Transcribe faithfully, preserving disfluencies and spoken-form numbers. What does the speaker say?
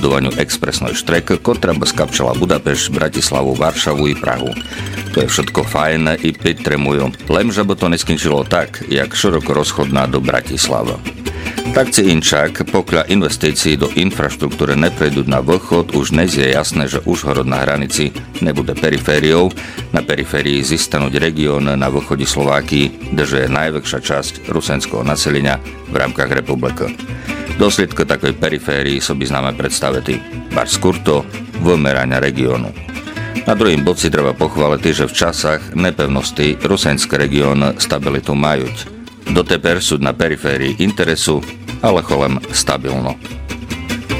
vybudovaniu expresnej štrek, ktorá by skapčala Budapešť, Bratislavu, Varšavu i Prahu. To je všetko fajné i pitremujú, lenže by to neskončilo tak, jak široko rozchodná do Bratislava. Tak si inčak, pokiaľ investícií do infraštruktúry neprejdú na východ, už dnes je jasné, že Užhorod na hranici nebude perifériou. Na periférii zistanúť región na východe Slovákii, kde je najväčšia časť rusenského naselenia v rámkach republiky. Dôsledky takej periférii so by známe predstaviti bar skurto vymerania regiónu. Na druhým boci treba pochváliť, že v časách nepevnosti rusenský región stabilitu majú. Doteper sú na periférii interesu, ale cholem stabilno.